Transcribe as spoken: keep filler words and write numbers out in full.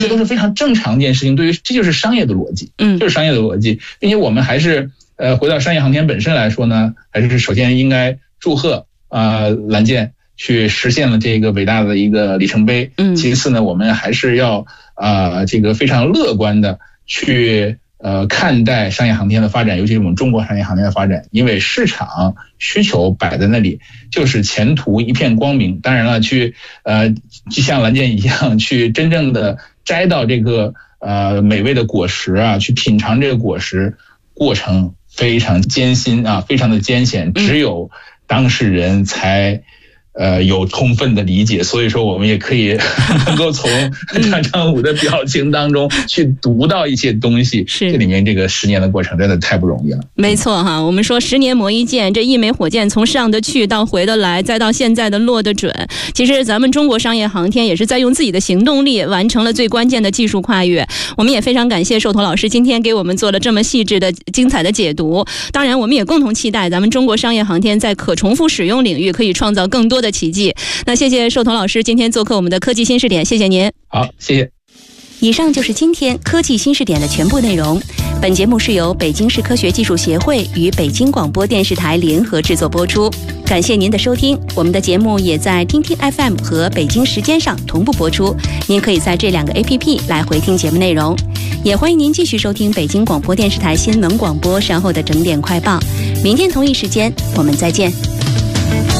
这都是非常正常的一件事情。对于这就是商业的逻辑，嗯，就是商业的逻辑，并且我们还是呃回到商业航天本身来说呢，还是首先应该祝贺啊、呃、蓝箭去实现了这个伟大的一个里程碑。嗯，其次呢，我们还是要啊、呃、这个非常乐观的去呃看待商业航天的发展，尤其是我们中国商业航天的发展，因为市场需求摆在那里，就是前途一片光明。当然了，去呃就像蓝箭一样，去真正的摘到这个呃美味的果实啊，去品尝这个果实，过程非常艰辛啊，非常的艰险，只有当事人才呃，有充分的理解，所以说我们也可以能够从张昌武的表情当中去读到一些东西。是，这里面这个十年的过程真的太不容易了。 没错哈，我们说十年磨一剑，这一枚火箭从上得去到回得来，再到现在的落得准。其实咱们中国商业航天也是在用自己的行动力完成了最关键的技术跨越。我们也非常感谢寿头老师今天给我们做了这么细致的、精彩的解读。当然，我们也共同期待咱们中国商业航天在可重复使用领域可以创造更多的奇迹。那谢谢寿头老师今天做客我们的科技新视点，谢谢您。 好，谢谢。 以上就是今天科技新视点的全部内容。本节目是由北京市科学技术协会与北京广播电视台联合制作播出。感谢您的收听，我们的节目也在听听 F M 和北京时间上同步播出，您可以在这两个 A P P 来回听节目内容。也欢迎您继续收听北京广播电视台新闻广播稍后的整点快报。明天同一时间我们再见。